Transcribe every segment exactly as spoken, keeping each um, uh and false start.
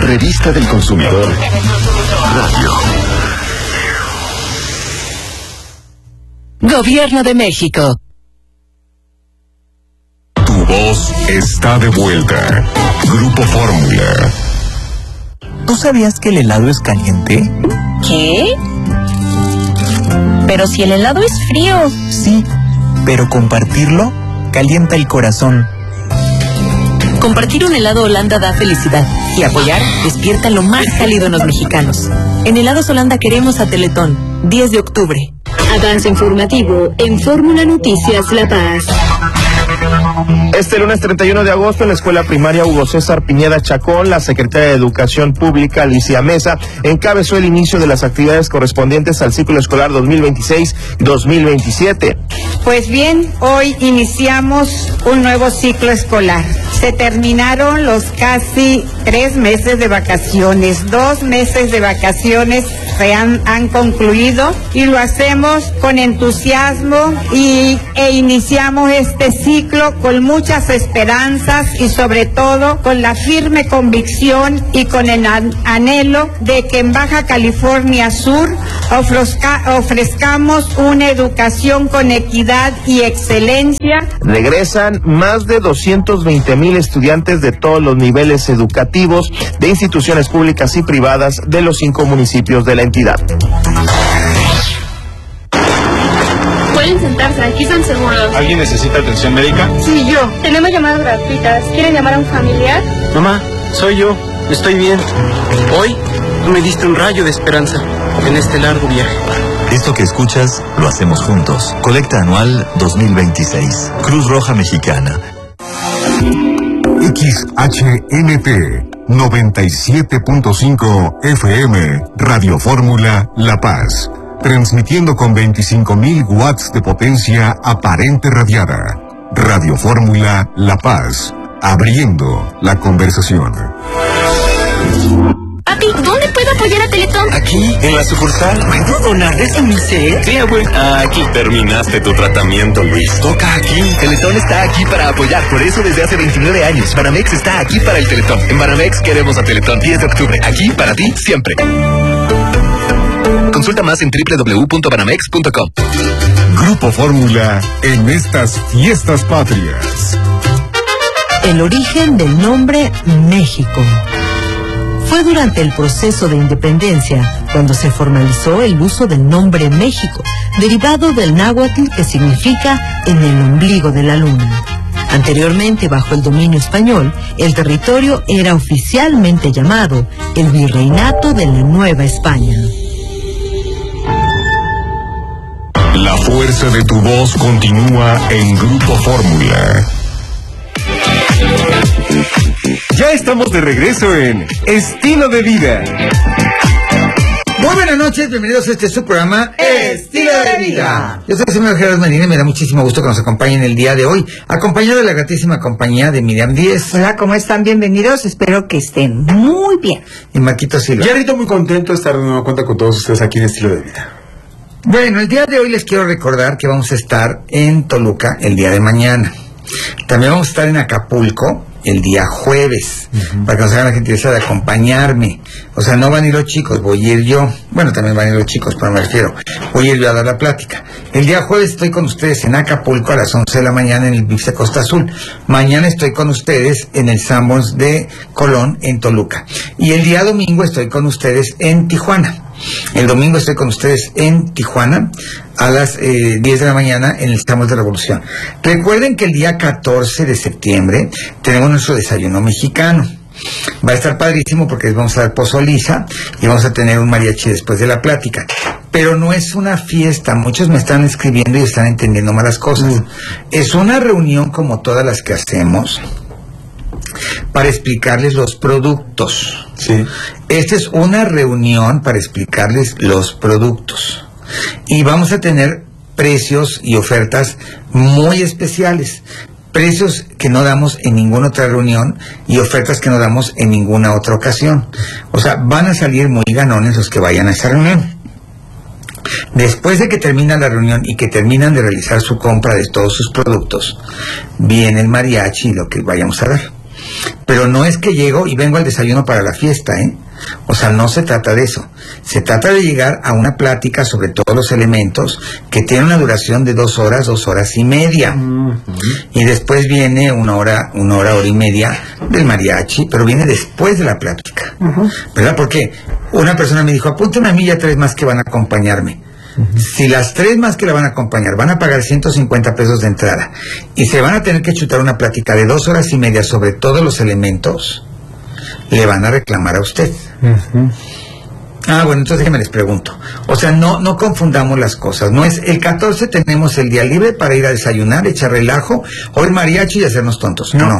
Revista del Consumidor Radio. Gobierno de México. Tu voz está de vuelta. Grupo Fórmula. ¿Tú sabías que el helado es caliente? ¿Qué? Pero si el helado es frío. Sí, pero compartirlo calienta el corazón. Compartir un helado Holanda da felicidad y apoyar despierta lo más cálido en los mexicanos. En Helados Holanda queremos a Teletón, diez de octubre. Avance informativo en Fórmula Noticias La Paz. Este lunes treinta y uno de agosto en la escuela primaria Hugo César Piñeda Chacón, la secretaria de Educación Pública Alicia Mesa encabezó el inicio de las actividades correspondientes al ciclo escolar dos mil veintiséis dos mil veintisiete. Pues bien, hoy iniciamos un nuevo ciclo escolar. Se terminaron los casi tres meses de vacaciones, dos meses de vacaciones se han, han concluido y lo hacemos con entusiasmo y, e iniciamos este ciclo con muchas esperanzas y sobre todo con la firme convicción y con el anhelo de que en Baja California Sur ofrezca, ofrezcamos una educación con equidad y excelencia. Regresan más de doscientos veinte mil estudiantes de todos los niveles educativos de instituciones públicas y privadas de los cinco municipios de la entidad. Pueden sentarse, aquí están seguros. ¿Alguien necesita atención médica? Sí, yo. Tenemos llamadas gratuitas. ¿Quieren llamar a un familiar? Mamá, soy yo. Estoy bien. Hoy tú me diste un rayo de esperanza en este largo viaje. Esto que escuchas lo hacemos juntos. Colecta anual dos mil veintiséis. Cruz Roja Mexicana. X H N T noventa y siete punto cinco F M Radio Fórmula La Paz. Transmitiendo con veinticinco mil watts de potencia aparente radiada. Radio Fórmula La Paz. Abriendo la conversación. Papi, ¿dónde puedo apoyar a Teletón? Aquí, en la sucursal. ¿Puedo donar desde mi ser? Sí, abuelo. Aquí terminaste tu tratamiento, Luis. Toca aquí. Teletón está aquí para apoyar. Por eso desde hace veintinueve años. Banamex está aquí para el Teletón. En Banamex queremos a Teletón. diez de octubre. Aquí para ti siempre. Consulta más en doble u doble u doble u punto banamex punto com. Grupo Fórmula en estas fiestas patrias. El origen del nombre México. Fue durante el proceso de independencia cuando se formalizó el uso del nombre México, derivado del náhuatl que significa en el ombligo de la luna. Anteriormente, bajo el dominio español, el territorio era oficialmente llamado el Virreinato de la Nueva España. La fuerza de tu voz continúa en Grupo Fórmula. Ya estamos de regreso en Estilo de Vida. Muy buenas noches, bienvenidos a este su programa Estilo de Vida. Yo soy el señor Gerardo Medina y me da muchísimo gusto que nos acompañen el día de hoy, acompañado de la gratísima compañía de Miriam Díez. Hola, ¿cómo están? Bienvenidos, espero que estén muy bien. Y Marquito Silva. Ya ahorita muy contento de estar de nueva cuenta con todos ustedes aquí en Estilo de Vida. Bueno, el día de hoy les quiero recordar que vamos a estar en Toluca el día de mañana. También vamos a estar en Acapulco el día jueves, uh-huh. para que nos hagan la gentileza de acompañarme. O sea, no van a ir los chicos, voy a ir yo. Bueno, también van a ir los chicos, pero me refiero, voy a ir yo a dar la plática. El día jueves estoy con ustedes en Acapulco a las once de la mañana en el B I C de Costa Azul. Mañana estoy con ustedes en el Sanborns de Colón, en Toluca. Y el día domingo estoy con ustedes en Tijuana. El domingo estoy con ustedes en Tijuana a las eh, diez de la mañana en el Sanborns de Revolución. Recuerden que el día catorce de septiembre tenemos nuestro desayuno mexicano. Va a estar padrísimo porque les vamos a dar pozoliza y vamos a tener un mariachi después de la plática. Pero no es una fiesta, muchos me están escribiendo y están entendiendo malas cosas. Mm. Es una reunión como todas las que hacemos para explicarles los productos. Sí. Esta es una reunión para explicarles los productos. Y vamos a tener precios y ofertas muy especiales. Precios que no damos en ninguna otra reunión y ofertas que no damos en ninguna otra ocasión. O sea, van a salir muy ganones los que vayan a esa reunión. Después de que termina la reunión y que terminan de realizar su compra de todos sus productos, viene el mariachi y lo que vayamos a dar. Pero no es que llego y vengo al desayuno para la fiesta, ¿eh? O sea, no se trata de eso. Se trata de llegar a una plática sobre todos los elementos que tiene una duración de dos horas, dos horas y media. Uh-huh. Y después viene una hora, una hora, hora y media del mariachi, pero viene después de la plática. Uh-huh. ¿Verdad? Porque una persona me dijo, apúntame a mí y a tres más que van a acompañarme. Uh-huh. Si las tres más que la van a acompañar van a pagar ciento cincuenta pesos de entrada y se van a tener que chutar una plática de dos horas y media sobre todos los elementos, le van a reclamar a usted. Uh-huh. Ah, bueno, entonces déjenme les pregunto. O sea, no no confundamos las cosas. No es el catorce tenemos el día libre para ir a desayunar, echar relajo, oír mariachi y hacernos tontos. No. no.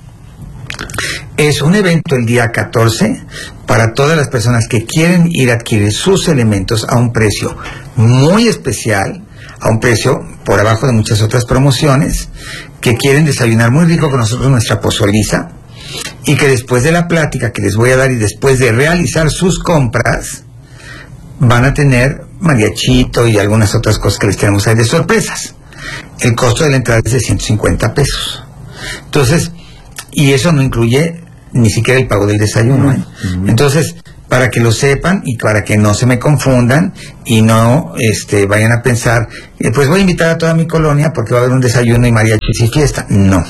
Es un evento el día catorce para todas las personas que quieren ir a adquirir sus elementos a un precio muy especial, a un precio por abajo de muchas otras promociones, que quieren desayunar muy rico con nosotros nuestra pozoliza, y que después de la plática que les voy a dar y después de realizar sus compras, van a tener mariachito y algunas otras cosas que les tenemos ahí de sorpresas. El costo de la entrada es de ciento cincuenta pesos. Entonces, y eso no incluye ni siquiera el pago del desayuno, ¿eh? Uh-huh. Entonces, para que lo sepan y para que no se me confundan y no este, vayan a pensar, eh, pues voy a invitar a toda mi colonia porque va a haber un desayuno y mariachis y fiesta. No.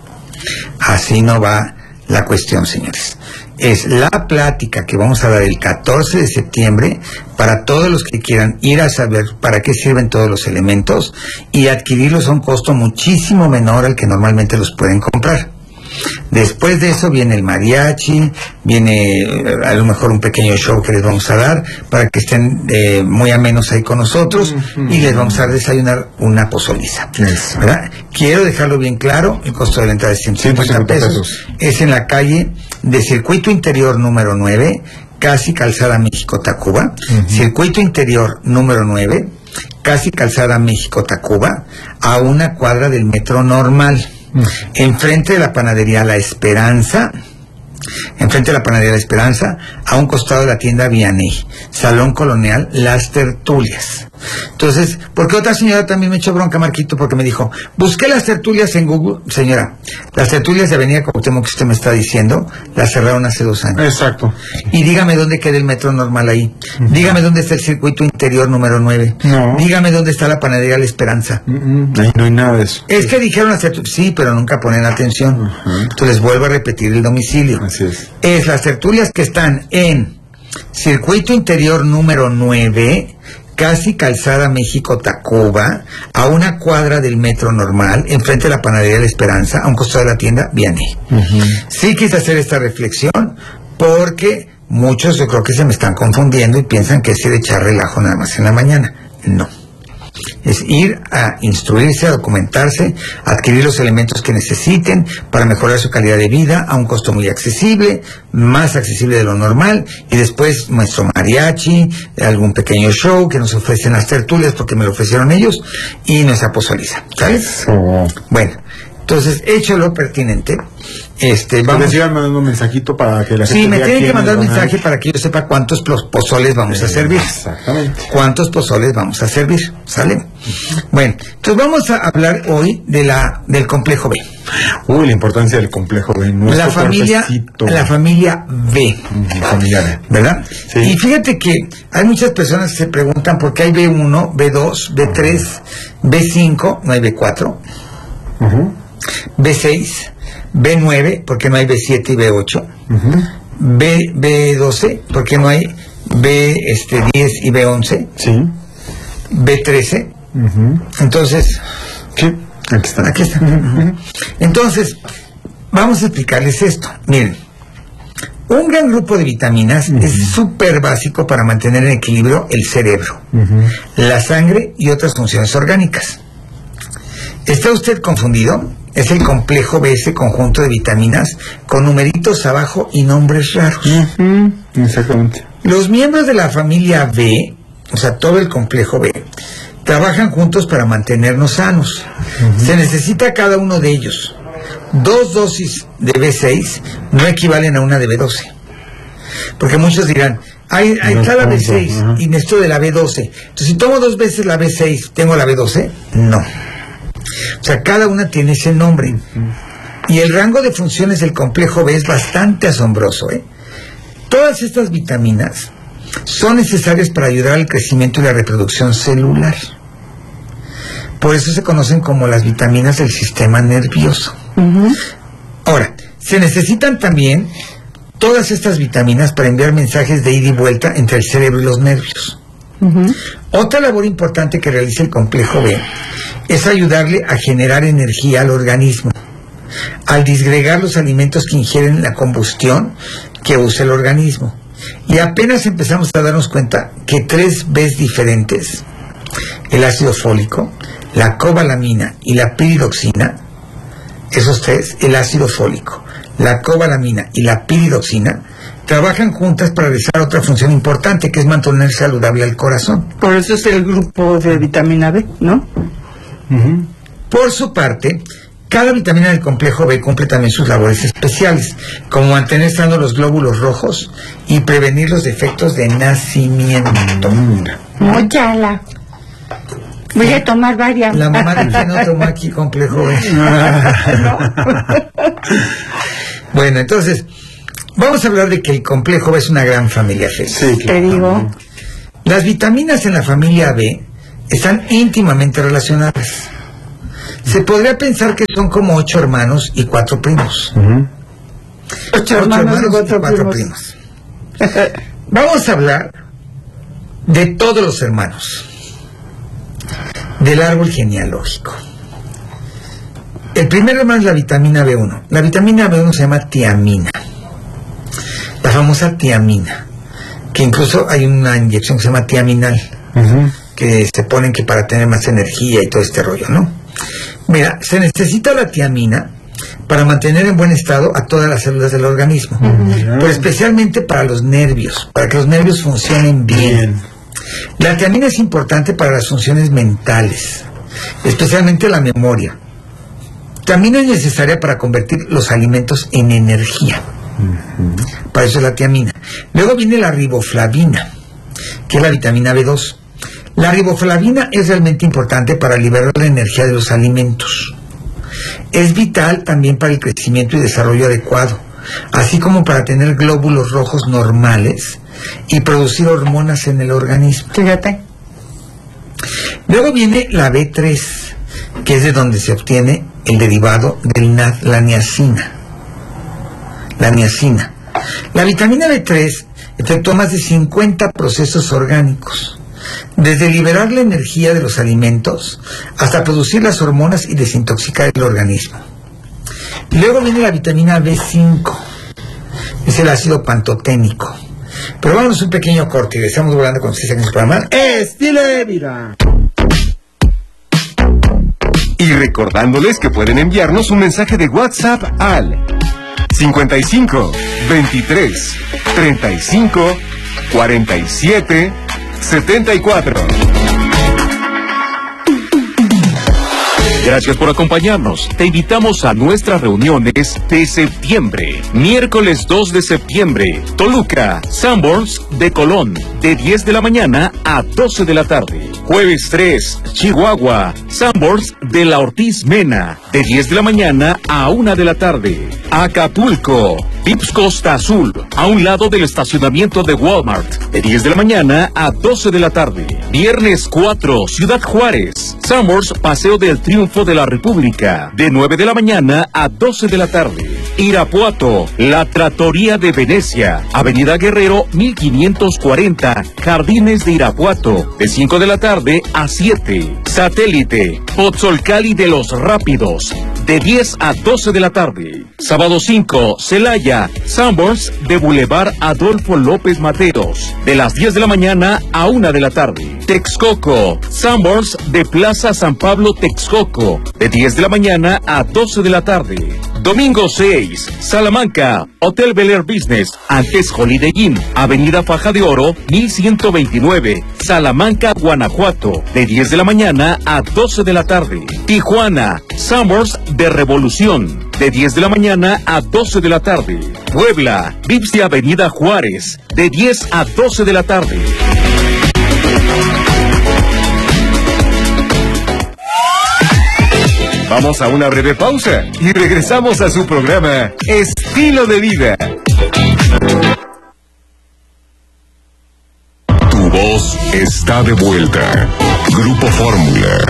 Así no va la cuestión, señores. Es la plática que vamos a dar el catorce de septiembre para todos los que quieran ir a saber para qué sirven todos los elementos y adquirirlos a un costo muchísimo menor al que normalmente los pueden comprar. Después de eso viene el mariachi, viene a lo mejor un pequeño show que les vamos a dar para que estén eh, muy amenos ahí con nosotros, uh-huh. y les vamos a desayunar una pozoliza, yes. ¿verdad? Quiero dejarlo bien claro, el costo de la entrada es ciento cincuenta pesos, es en la calle de Circuito Interior número nueve, casi Calzada México-Tacuba, uh-huh. Circuito Interior número nueve, casi Calzada México-Tacuba, a una cuadra del Metro Normal. Enfrente de la panadería La Esperanza, enfrente de la panadería La Esperanza, a un costado de la tienda Vianney, Salón Colonial Las Tertulias. Entonces, porque otra señora también me echó bronca, Marquito, porque me dijo, busqué las tertulias en Google. Señora, las tertulias de Avenida Cuauhtémoc que usted me está diciendo, las cerraron hace dos años. Exacto. Y dígame dónde queda el Metro Normal ahí. Uh-huh. Dígame dónde está el Circuito Interior número nueve. No. Dígame dónde está la panadería La Esperanza. Uh-huh. Ahí no hay nada de eso. Es que dijeron las tertulias, sí, pero nunca ponen atención. Uh-huh. Entonces les vuelvo a repetir el domicilio. Así es. Es las tertulias que están en Circuito Interior número nueve, casi Calzada México-Tacuba, a una cuadra del Metro Normal, enfrente de la panadería La Esperanza, a un costado de la tienda Vianney. Uh-huh. Sí quise hacer esta reflexión porque muchos yo creo que se me están confundiendo y piensan que es ir a echar relajo nada más en la mañana. No. Es ir a instruirse, a documentarse, a adquirir los elementos que necesiten para mejorar su calidad de vida a un costo muy accesible, más accesible de lo normal, y después nuestro mariachi, algún pequeño show que nos ofrecen las tertulias porque me lo ofrecieron ellos, y nuestra pozoliza, ¿sabes? Oh. Bueno, entonces, hecho lo pertinente, este, vamos... Les iban mandando un mensajito para que la gente... Sí, me tienen que mandar un mensaje a... para que yo sepa cuántos pozoles vamos eh, a servir. Exactamente. Cuántos pozoles vamos a servir, ¿sale? Uh-huh. Bueno, entonces vamos a hablar hoy de la del complejo B. Uy, la importancia del complejo B. La familia, la familia B. Uh-huh. Familia B. ¿Verdad? Sí. Y fíjate que hay muchas personas que se preguntan por qué hay B uno, B dos, B tres, uh-huh. B cinco, no hay B cuatro. Uh-huh. B seis, B nueve, porque no hay B siete y B ocho, uh-huh. B, B12, porque no hay B este, diez y B once, sí. B trece, uh-huh. Entonces, ¿qué? Aquí está. Aquí está. Uh-huh. Entonces, vamos a explicarles esto. Miren, un gran grupo de vitaminas uh-huh. es súper básico para mantener en equilibrio el cerebro, uh-huh. la sangre y otras funciones orgánicas. ¿Está usted confundido? Es el complejo B, ese conjunto de vitaminas con numeritos abajo y nombres raros. Uh-huh. Exactamente. Los miembros de la familia B, o sea, todo el complejo B, trabajan juntos para mantenernos sanos. Uh-huh. Se necesita cada uno de ellos. Dos dosis de B seis no equivalen a una de B doce. Porque muchos dirán, ahí, ahí está la B seis uh-huh. y necesito de la B doce. Entonces, si tomo dos veces la B seis, ¿tengo la B doce? No. O sea, cada una tiene ese nombre. Y el rango de funciones del complejo B es bastante asombroso, ¿eh? Todas estas vitaminas son necesarias para ayudar al crecimiento y la reproducción celular. Por eso se conocen como las vitaminas del sistema nervioso. Uh-huh. Ahora, se necesitan también todas estas vitaminas para enviar mensajes de ida y vuelta entre el cerebro y los nervios. Uh-huh. Otra labor importante que realiza el complejo B es ayudarle a generar energía al organismo, al disgregar los alimentos que ingieren la combustión que usa el organismo. Y apenas empezamos a darnos cuenta que tres Bs diferentes, el ácido fólico, la cobalamina y la piridoxina, esos tres, el ácido fólico, la cobalamina y la piridoxina, trabajan juntas para realizar otra función importante, que es mantener saludable al corazón. Por eso es el grupo de vitamina B, ¿no? Uh-huh. Por su parte, cada vitamina del complejo B cumple también sus labores especiales, como mantener sanos los glóbulos rojos y prevenir los defectos de nacimiento. Móchala. Voy a tomar varias. La mamá de que no tomó aquí complejo B. No. Bueno, entonces, vamos a hablar de que el complejo B es una gran familia feliz. Sí, te digo. Las vitaminas en la familia B están íntimamente relacionadas. Se podría pensar que son como ocho hermanos y cuatro primos. Uh-huh. Ocho, ocho hermanos, hermanos y cuatro, y cuatro primos. primos. Vamos a hablar de todos los hermanos del árbol genealógico. El primer hermano es la vitamina B uno. La vitamina B uno se llama tiamina. La famosa tiamina, que incluso hay una inyección que se llama tiaminal, uh-huh, que se ponen que para tener más energía y todo este rollo, ¿no? Mira, se necesita la tiamina para mantener en buen estado a todas las células del organismo, uh-huh, pero especialmente para los nervios, para que los nervios funcionen bien. bien. La tiamina es importante para las funciones mentales, especialmente la memoria. También es necesaria para convertir los alimentos en energía. Uh-huh. Para eso es la tiamina. Luego viene la riboflavina, que es la vitamina B dos. La riboflavina es realmente importante para liberar la energía de los alimentos. Es vital también para el crecimiento y desarrollo adecuado, así como para tener glóbulos rojos normales y producir hormonas en el organismo. Fíjate. Luego viene la B tres, que es de donde se obtiene el derivado de la niacina. La niacina. La vitamina B tres efectúa más de cincuenta procesos orgánicos, desde liberar la energía de los alimentos hasta producir las hormonas y desintoxicar el organismo. Luego viene la vitamina B cinco, es el ácido pantoténico. Pero vámonos un pequeño corte y estamos volando con ustedes en el programa Estilo de Vida. Y recordándoles que pueden enviarnos un mensaje de WhatsApp al cincuenta y cinco, veintitrés, treinta y cinco, cuarenta y siete, setenta y cuatro. Gracias por acompañarnos. Te invitamos a nuestras reuniones de septiembre. Miércoles dos de septiembre, Toluca, Sanborns de Colón, de diez de la mañana a doce de la tarde. Jueves tres, Chihuahua, Sanborns de la Ortiz Mena, de diez de la mañana a una de la tarde. Acapulco, Vips Costa Azul, a un lado del estacionamiento de Walmart, de diez de la mañana a doce de la tarde. Viernes cuatro, Ciudad Juárez, Sanborns Paseo del Triunfo de la República, de nueve de la mañana a doce de la tarde. Irapuato, La Trattoria de Venecia, Avenida Guerrero mil quinientos cuarenta, Jardines de Irapuato, de cinco de la tarde a siete. Satélite, Pozzolcali de los Rápidos, de diez a doce de la tarde. Sábado cinco, Celaya, Sanborns de Boulevard Adolfo López Mateos, de las diez de la mañana a una de la tarde. Texcoco, Sanborns de Plaza San Pablo Texcoco, de diez de la mañana a doce de la tarde. Domingo seis, Salamanca, Hotel Bel Air Business, antes Holiday Inn, Avenida Faja de Oro, mil ciento veintinueve, Salamanca, Guanajuato, de diez de la mañana a doce de la tarde. Tijuana, Sanborns de Revolución, de diez de la mañana a doce de la tarde. Puebla, Vips de Avenida Juárez, de diez a doce de la tarde. Vamos a una breve pausa y regresamos a su programa Estilo de Vida. Tu voz está de vuelta. Grupo Fórmula.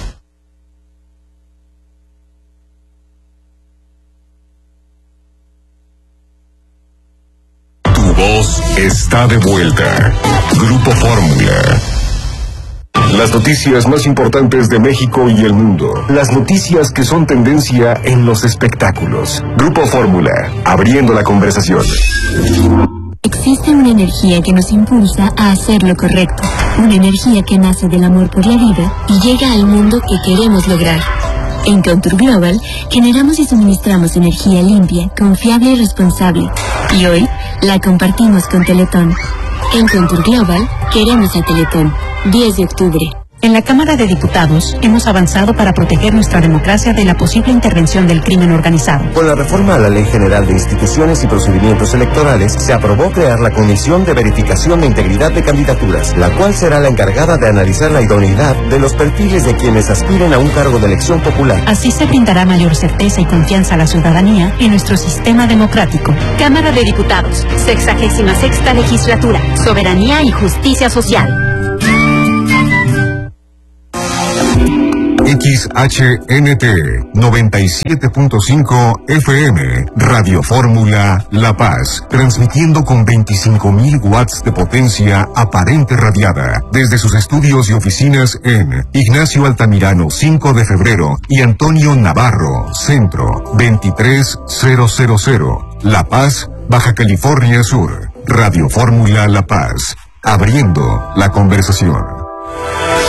Tu voz está de vuelta. Grupo Fórmula. Las noticias más importantes de México y el mundo. Las noticias que son tendencia en los espectáculos. Grupo Fórmula, abriendo la conversación. Existe una energía que nos impulsa a hacer lo correcto. Una energía que nace del amor por la vida y llega al mundo que queremos lograr. En Contour Global generamos y suministramos energía limpia, confiable y responsable. Y hoy la compartimos con Teletón. En Contour Global queremos a Teletón. diez de octubre. En la Cámara de Diputados hemos avanzado para proteger nuestra democracia de la posible intervención del crimen organizado. Con la reforma a la Ley General de Instituciones y Procedimientos Electorales, se aprobó crear la Comisión de Verificación de Integridad de Candidaturas, la cual será la encargada de analizar la idoneidad de los perfiles de quienes aspiren a un cargo de elección popular. Así se brindará mayor certeza y confianza a la ciudadanía en nuestro sistema democrático. Cámara de Diputados, sexagésima sexta legislatura, soberanía y justicia social. X H N T noventa y siete punto cinco F M, Radio Fórmula La Paz, transmitiendo con veinticinco mil watts de potencia aparente radiada, desde sus estudios y oficinas en Ignacio Altamirano cinco de febrero y Antonio Navarro, Centro, veintitrés mil, La Paz, Baja California Sur. Radio Fórmula La Paz, abriendo la conversación.